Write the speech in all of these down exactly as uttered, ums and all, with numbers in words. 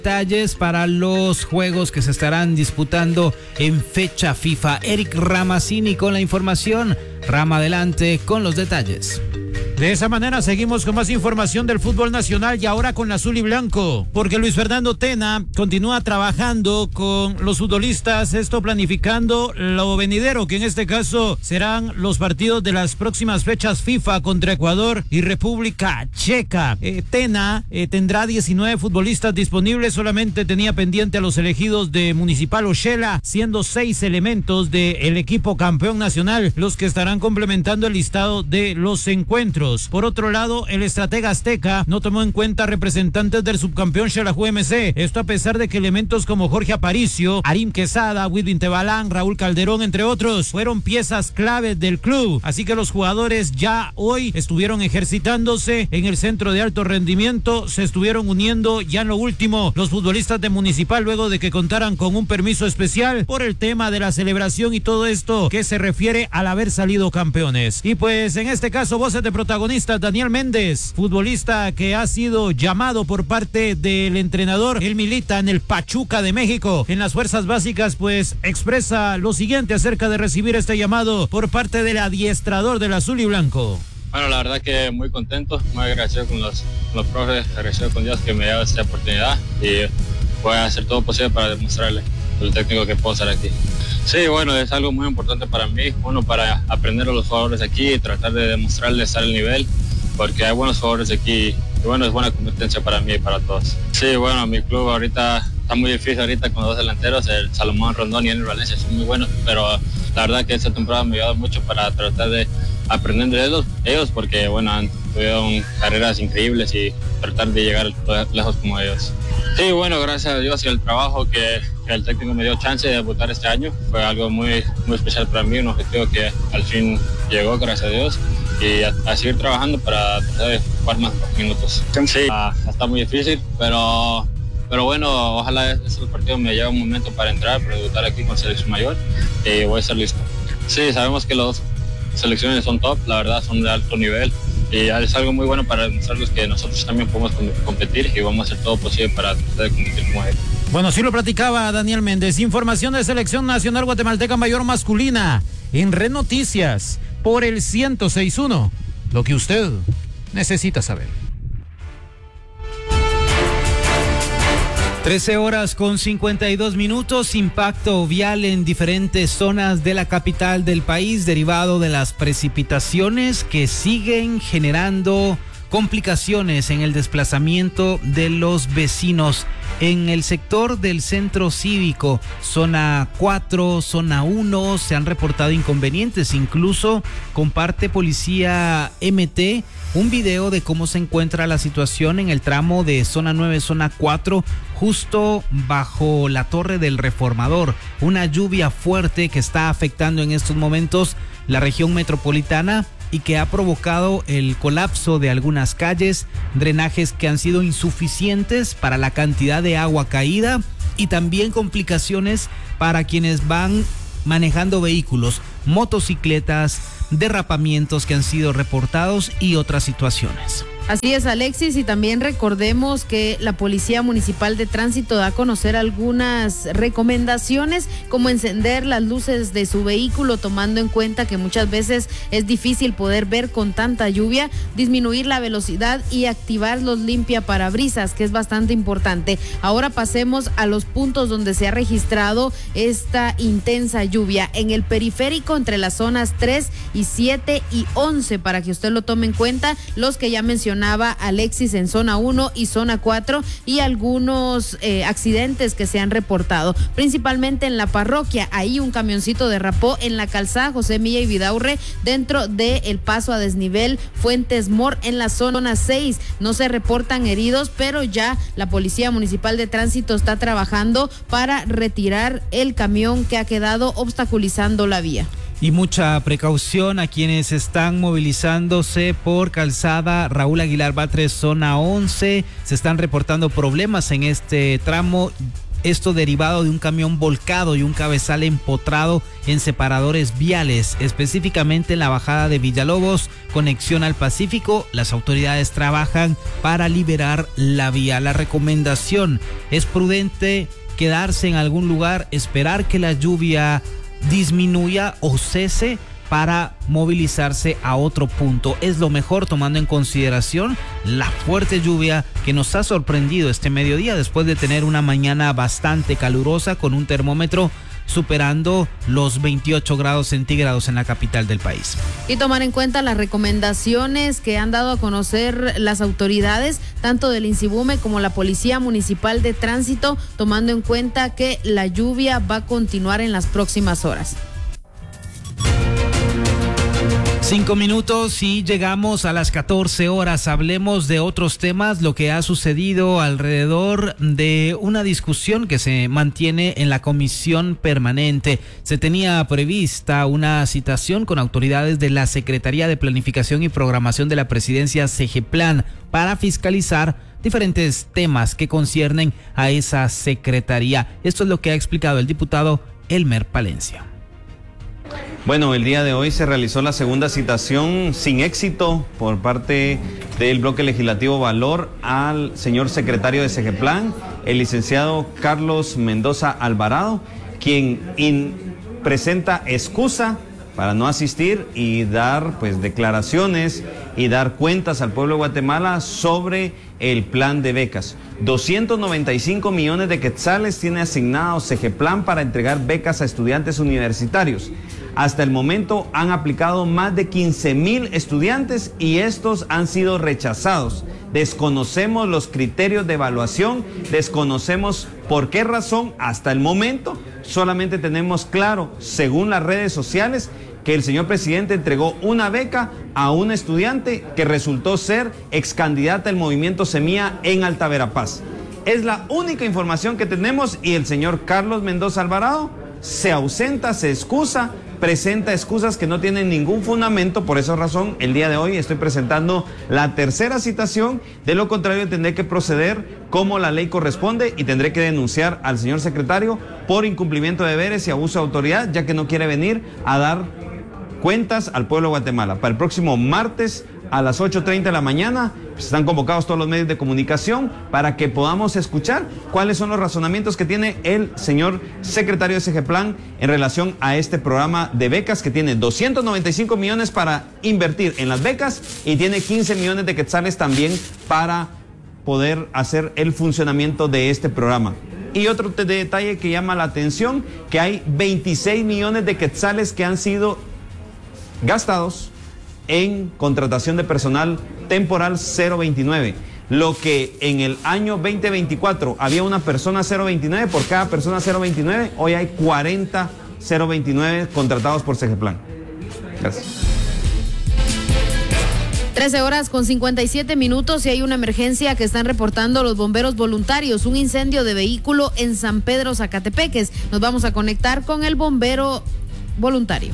Detalles para los juegos que se estarán disputando en fecha FIFA. Eric Ramazzini con la información. Rama, adelante con los detalles. De esa manera seguimos con más información del fútbol nacional y ahora con azul y blanco, porque Luis Fernando Tena continúa trabajando con los futbolistas, esto planificando lo venidero, que en este caso serán los partidos de las próximas fechas FIFA contra Ecuador y República Checa. Eh, Tena eh, tendrá diecinueve futbolistas disponibles, solamente tenía pendiente a los elegidos de Municipal Oshela, siendo seis elementos del equipo campeón nacional los que estarán complementando el listado de los encuentros. Por otro lado, el estratega azteca no tomó en cuenta representantes del subcampeón Xelajú M C. Esto a pesar de que elementos como Jorge Aparicio, Arim Quesada, Wilvin Tebalán, Raúl Calderón, entre otros, fueron piezas claves del club. Así que los jugadores ya hoy estuvieron ejercitándose en el centro de alto rendimiento, se estuvieron uniendo ya en lo último los futbolistas de Municipal luego de que contaran con un permiso especial por el tema de la celebración y todo esto que se refiere al haber salido campeones. Y pues en este caso, voces de protagonista, Daniel Méndez, futbolista que ha sido llamado por parte del entrenador. Él milita en el Pachuca de México en las fuerzas básicas, pues expresa lo siguiente acerca de recibir este llamado por parte del adiestrador del azul y blanco. Bueno, la verdad que muy contento, muy agradecido con los, con los profes, agradecido con Dios que me dio esta oportunidad y voy a hacer todo posible para demostrarle al técnico que puedo estar aquí. Sí, bueno, es algo muy importante para mí, uno, para aprender a los jugadores aquí y tratar de demostrarles al nivel, porque hay buenos jugadores aquí y bueno, es buena competencia para mí y para todos. Sí, bueno, mi club ahorita está muy difícil ahorita con los dos delanteros, el Salomón Rondón y el Valencia son muy buenos, pero la verdad que esta temporada me ha ayudado mucho para tratar de aprender de ellos, ellos porque bueno, han tenido carreras increíbles y tratar de llegar lejos como ellos. Sí, bueno, gracias a Dios y el trabajo que, que el técnico me dio chance de debutar este año. Fue algo muy, muy especial para mí, un objetivo que al fin llegó, gracias a Dios. Y a, a seguir trabajando para tratar de jugar más minutos. Sí, uh, está muy difícil, pero, pero bueno, ojalá este partido me lleve un momento para entrar, para debutar aquí con selección mayor y voy a estar listo. Sí, sabemos que las dos selecciones son top, la verdad son de alto nivel. Y es algo muy bueno para demostrarles que nosotros también podemos competir y vamos a hacer todo posible para tratar de competir como ellos. Bueno, así lo platicaba Daniel Méndez. Información de Selección Nacional Guatemalteca Mayor Masculina en Red Noticias por el ciento seis punto uno. Lo que usted necesita saber. trece horas con cincuenta y dos minutos, impacto vial en diferentes zonas de la capital del país derivado de las precipitaciones que siguen generando complicaciones en el desplazamiento de los vecinos. En el sector del centro cívico, zona cuatro, zona uno, se han reportado inconvenientes. Incluso comparte Policía M T un video de cómo se encuentra la situación en el tramo de zona nueve, zona cuatro, justo bajo la Torre del Reformador. Una lluvia fuerte que está afectando en estos momentos la región metropolitana y que ha provocado el colapso de algunas calles, drenajes que han sido insuficientes para la cantidad de agua caída y también complicaciones para quienes van manejando vehículos, motocicletas, derrapamientos que han sido reportados y otras situaciones. Así es, Alexis, y también recordemos que la Policía Municipal de Tránsito da a conocer algunas recomendaciones como encender las luces de su vehículo, tomando en cuenta que muchas veces es difícil poder ver con tanta lluvia, disminuir la velocidad y activar los limpiaparabrisas, que es bastante importante. Ahora pasemos a los puntos donde se ha registrado esta intensa lluvia. En el periférico, entre las zonas tres y siete y once, para que usted lo tome en cuenta, los que ya mencionaba Alexis en zona uno y zona cuatro y algunos eh, accidentes que se han reportado, principalmente en la parroquia. Ahí un camioncito derrapó en la calzada José Milla y Vidaurre dentro del paso a desnivel Fuentes Mor en la zona seis. No se reportan heridos, pero ya la Policía Municipal de Tránsito está trabajando para retirar el camión que ha quedado obstaculizando la vía. Y mucha precaución a quienes están movilizándose por calzada Raúl Aguilar Batres, zona once. Se están reportando problemas en este tramo esto derivado de un camión volcado y un cabezal empotrado en separadores viales, específicamente en la bajada de Villalobos, conexión al Pacífico. Las autoridades trabajan para liberar la vía. La recomendación es prudente quedarse en algún lugar, esperar que la lluvia disminuya o cese para movilizarse a otro punto. Es lo mejor, tomando en consideración la fuerte lluvia que nos ha sorprendido este mediodía después de tener una mañana bastante calurosa con un termómetro superando los veintiocho grados centígrados en la capital del país. Y tomar en cuenta las recomendaciones que han dado a conocer las autoridades, tanto del INSIBUME como la Policía Municipal de Tránsito, tomando en cuenta que la lluvia va a continuar en las próximas horas. Cinco minutos y llegamos a las catorce horas. Hablemos de otros temas, lo que ha sucedido alrededor de una discusión que se mantiene en la comisión permanente. Se tenía prevista una citación con autoridades de la Secretaría de Planificación y Programación de la Presidencia, SEGEPLAN, para fiscalizar diferentes temas que conciernen a esa secretaría. Esto es lo que ha explicado el diputado Elmer Palencia. Bueno, el día de hoy se realizó la segunda citación sin éxito por parte del bloque legislativo Valor al señor secretario de SEGEPLAN, el licenciado Carlos Mendoza Alvarado, quien in, presenta excusa para no asistir y dar pues declaraciones y dar cuentas al pueblo de Guatemala sobre el plan de becas. doscientos noventa y cinco millones de quetzales tiene asignado SEGEPLAN para entregar becas a estudiantes universitarios. Hasta el momento han aplicado más de quince mil estudiantes y estos han sido rechazados. Desconocemos los criterios de evaluación, desconocemos por qué razón. Hasta el momento solamente tenemos claro, según las redes sociales, que el señor presidente entregó una beca a un estudiante que resultó ser ex candidata del movimiento Semilla en Alta Verapaz. Es la única información que tenemos y el señor Carlos Mendoza Alvarado se ausenta, se excusa, presenta excusas que no tienen ningún fundamento. Por esa razón, el día de hoy estoy presentando la tercera citación. De lo contrario, tendré que proceder como la ley corresponde y tendré que denunciar al señor secretario por incumplimiento de deberes y abuso de autoridad, ya que no quiere venir a dar cuentas al pueblo de Guatemala. Para el próximo martes a las ocho treinta de la mañana pues están convocados todos los medios de comunicación para que podamos escuchar cuáles son los razonamientos que tiene el señor secretario de SEGEPLAN en relación a este programa de becas que tiene doscientos noventa y cinco millones para invertir en las becas y tiene quince millones de quetzales también para poder hacer el funcionamiento de este programa. Y otro detalle que llama la atención, que hay veintiséis millones de quetzales que han sido gastados en contratación de personal temporal cero veintinueve. Lo que en el año veinte veinticuatro había una persona cero veintinueve, por cada persona cero veintinueve, hoy hay cuarenta cero veintinueve contratados por SEGEPLAN. Gracias. trece horas con cincuenta y siete minutos y hay una emergencia que están reportando los bomberos voluntarios, un incendio de vehículo en San Pedro Zacatepeques. Nos vamos a conectar con el bombero voluntario.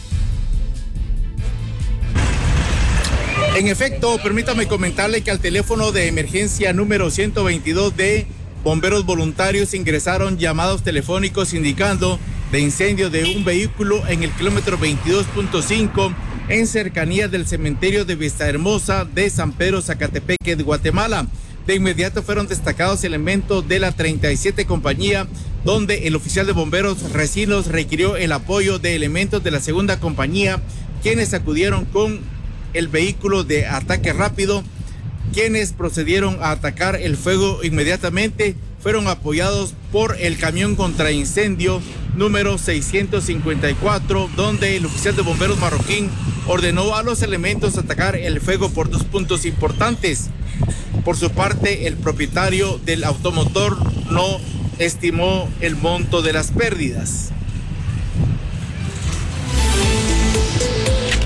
En efecto, permítame comentarle que al teléfono de emergencia número ciento veintidós de bomberos voluntarios ingresaron llamados telefónicos indicando de incendio de un vehículo en el kilómetro veintidós punto cinco en cercanías del cementerio de Vistahermosa de San Pedro Zacatepeque de Guatemala. De inmediato fueron destacados elementos de la treinta y siete compañía, donde el oficial de bomberos Recinos requirió el apoyo de elementos de la segunda compañía, quienes acudieron con el vehículo de ataque rápido, quienes procedieron a atacar el fuego inmediatamente. Fueron apoyados por el camión contra incendio número seiscientos cincuenta y cuatro, donde el oficial de bomberos Marroquín ordenó a los elementos atacar el fuego por dos puntos importantes. Por su parte, el propietario del automotor no estimó el monto de las pérdidas.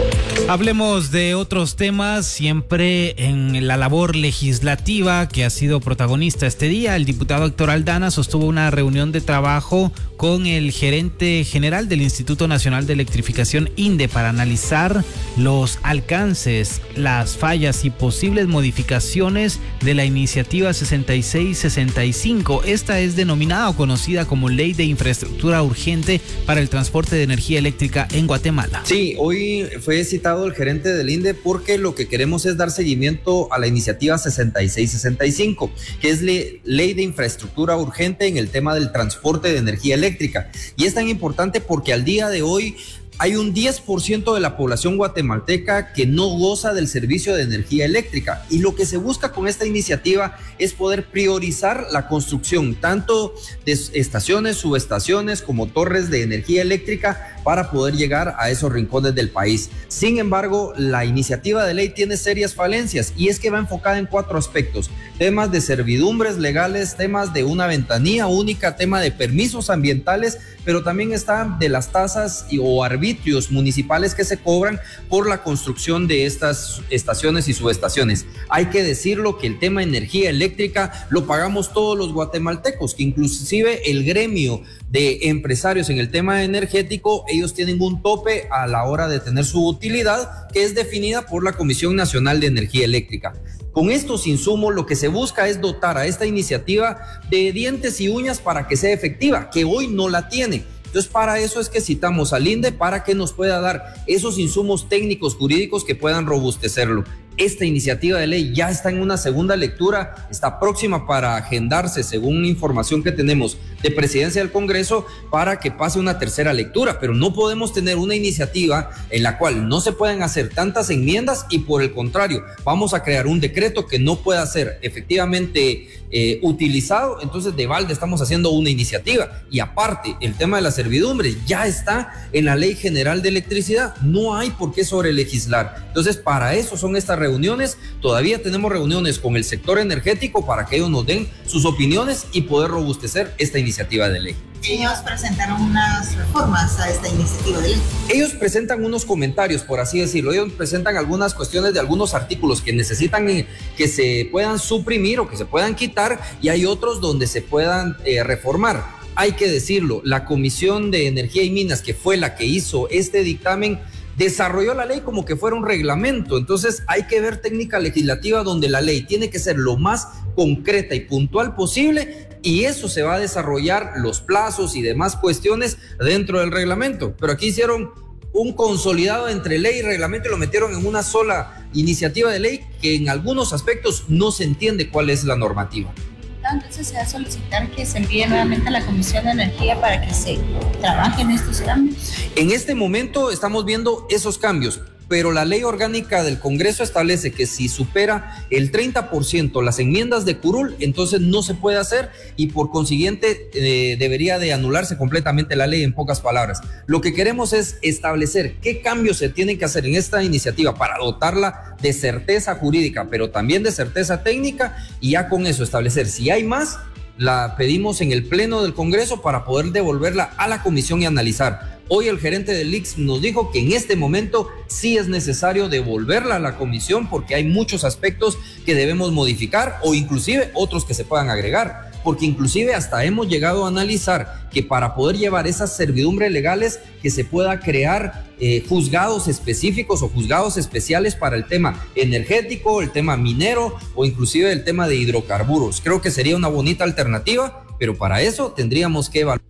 Hablemos de otros temas, siempre en la labor legislativa que ha sido protagonista este día. El diputado Héctor Aldana sostuvo una reunión de trabajo con el gerente general del Instituto Nacional de Electrificación INDE para analizar los alcances, las fallas y posibles modificaciones de la iniciativa sesenta y seis sesenta y cinco. Esta es denominada o conocida como Ley de Infraestructura Urgente para el Transporte de Energía Eléctrica en Guatemala. Sí, hoy fue citado el gerente del INDE porque lo que queremos es dar seguimiento a la iniciativa sesenta y seis sesenta y cinco, que es le, Ley de Infraestructura Urgente en el tema del transporte de energía eléctrica. Y es tan importante porque al día de hoy hay un diez por ciento de la población guatemalteca que no goza del servicio de energía eléctrica, y lo que se busca con esta iniciativa es poder priorizar la construcción tanto de estaciones, subestaciones como torres de energía eléctrica para poder llegar a esos rincones del país. Sin embargo, la iniciativa de ley tiene serias falencias, y es que va enfocada en cuatro aspectos: temas de servidumbres legales, temas de una ventanilla única, tema de permisos ambientales, pero también está de las tasas y, o arbitrios municipales que se cobran por la construcción de estas estaciones y subestaciones. Hay que decirlo que el tema de energía eléctrica lo pagamos todos los guatemaltecos, que inclusive el gremio de empresarios en el tema energético, ellos tienen un tope a la hora de tener su utilidad, que es definida por la Comisión Nacional de Energía Eléctrica. Con estos insumos lo que se busca es dotar a esta iniciativa de dientes y uñas para que sea efectiva, que hoy no la tiene. Entonces, para eso es que citamos al INDE, para que nos pueda dar esos insumos técnicos jurídicos que puedan robustecerlo. Esta iniciativa de ley ya está en una segunda lectura, está próxima para agendarse, según información que tenemos de Presidencia del Congreso, para que pase una tercera lectura, pero no podemos tener una iniciativa en la cual no se puedan hacer tantas enmiendas y por el contrario, vamos a crear un decreto que no pueda ser efectivamente eh, utilizado. Entonces, de balde estamos haciendo una iniciativa, y aparte, el tema de la servidumbre ya está en la Ley General de Electricidad, no hay por qué sobrelegislar. Entonces, para eso son estas reuniones. Todavía tenemos reuniones con el sector energético para que ellos nos den sus opiniones y poder robustecer esta iniciativa de ley. Ellos presentaron unas reformas a esta iniciativa de ley. Ellos presentan unos comentarios, por así decirlo. Ellos presentan algunas cuestiones de algunos artículos que necesitan que se puedan suprimir o que se puedan quitar, y hay otros donde se puedan eh, reformar. Hay que decirlo, la Comisión de Energía y Minas, que fue la que hizo este dictamen, desarrolló la ley como que fuera un reglamento. Entonces hay que ver técnica legislativa donde la ley tiene que ser lo más concreta y puntual posible, y eso se va a desarrollar los plazos y demás cuestiones dentro del reglamento. Pero aquí hicieron un consolidado entre ley y reglamento y lo metieron en una sola iniciativa de ley que en algunos aspectos no se entiende cuál es la normativa. Entonces se va a solicitar que se envíe nuevamente a la Comisión de Energía para que se trabajen estos cambios. En este momento estamos viendo esos cambios, pero la ley orgánica del Congreso establece que si supera el treinta por ciento las enmiendas de curul, entonces no se puede hacer, y por consiguiente eh, debería de anularse completamente la ley, en pocas palabras. Lo que queremos es establecer qué cambios se tienen que hacer en esta iniciativa para dotarla de certeza jurídica, pero también de certeza técnica, y ya con eso establecer si hay más, la pedimos en el Pleno del Congreso para poder devolverla a la comisión y analizar. Hoy el gerente del I C S nos dijo que en este momento sí es necesario devolverla a la comisión porque hay muchos aspectos que debemos modificar o inclusive otros que se puedan agregar, porque inclusive hasta hemos llegado a analizar que para poder llevar esas servidumbres legales que se pueda crear eh, juzgados específicos o juzgados especiales para el tema energético, el tema minero o inclusive el tema de hidrocarburos. Creo que sería una bonita alternativa, pero para eso tendríamos que evaluar.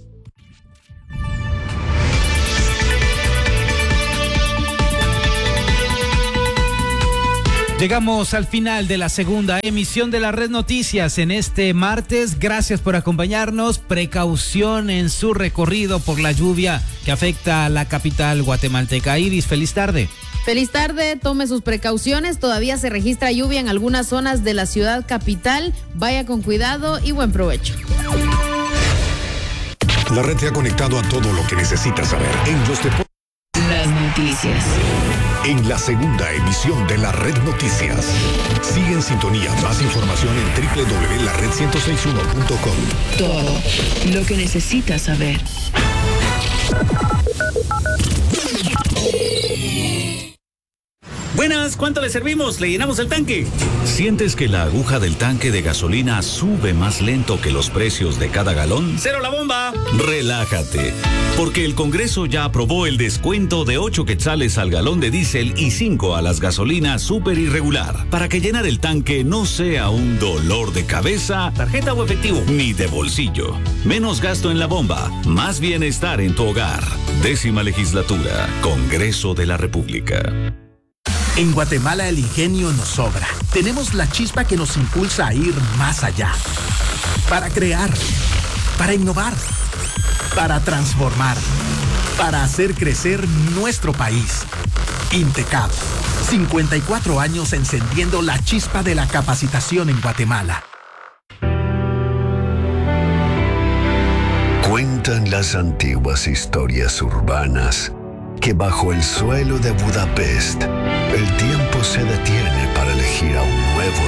Llegamos al final de la segunda emisión de la Red Noticias en este martes. Gracias por acompañarnos. Precaución en su recorrido por la lluvia que afecta a la capital guatemalteca. Iris, feliz tarde. Feliz tarde, tome sus precauciones. Todavía se registra lluvia en algunas zonas de la ciudad capital. Vaya con cuidado y buen provecho. La red te ha conectado a todo lo que necesitas saber en los deportes. Las noticias. En la segunda emisión de la Red Noticias. Sigue en sintonía. Más información en doble u doble u doble u punto la red ciento sesenta y uno punto com. Todo lo que necesitas saber. Buenas, ¿cuánto le servimos? ¿Le llenamos el tanque? ¿Sientes que la aguja del tanque de gasolina sube más lento que los precios de cada galón? ¡Cero la bomba! Relájate, porque el Congreso ya aprobó el descuento de ocho quetzales al galón de diésel y cinco a las gasolinas súper irregular, para que llenar el tanque no sea un dolor de cabeza, tarjeta o efectivo, ni de bolsillo. Menos gasto en la bomba, más bienestar en tu hogar. Décima legislatura, Congreso de la República. En Guatemala el ingenio nos sobra. Tenemos la chispa que nos impulsa a ir más allá. Para crear, para innovar, para transformar, para hacer crecer nuestro país. Intecap, cincuenta y cuatro años encendiendo la chispa de la capacitación en Guatemala. Cuentan las antiguas historias urbanas que bajo el suelo de Budapest el tiempo se detiene para elegir a un nuevo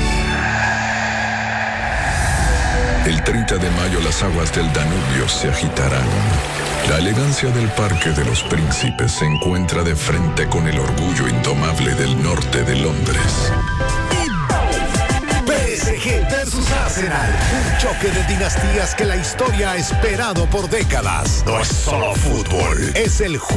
rey. El treinta de mayo las aguas del Danubio se agitarán. La elegancia del Parque de los Príncipes se encuentra de frente con el orgullo indomable del norte de Londres. P S G versus Arsenal. Un choque de dinastías que la historia ha esperado por décadas. No es solo fútbol, es el juego